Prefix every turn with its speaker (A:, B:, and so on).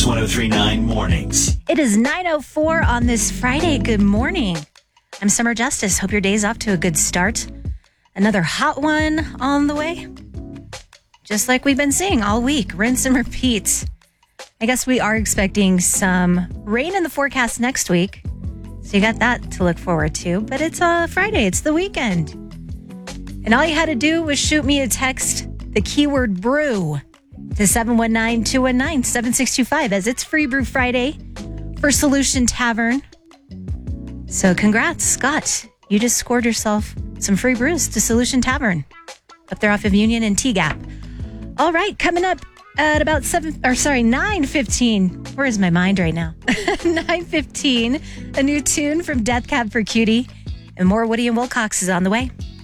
A: Kicks 103.9 Mornings.
B: It is 9:04 on this Friday. Good morning. I'm Summer Justice. Hope your day's off to a good start. Another hot one on the way. Just like we've been seeing all week. Rinse and repeat. I guess we are expecting some rain in the forecast next week. So you got that to look forward to. But it's Friday. It's the weekend. And all you had to do was shoot me a text, the keyword brew, to 719-219-7625, as it's Free Brew Friday for Solution Tavern. So congrats, Scott. You just scored yourself some free brews to Solution Tavern up there off of Union and T-Gap. All right, coming up at about 9:15. Where is my mind right now? 9:15, a new tune from Death Cab for Cutie, and more Woody and Wilcox is on the way.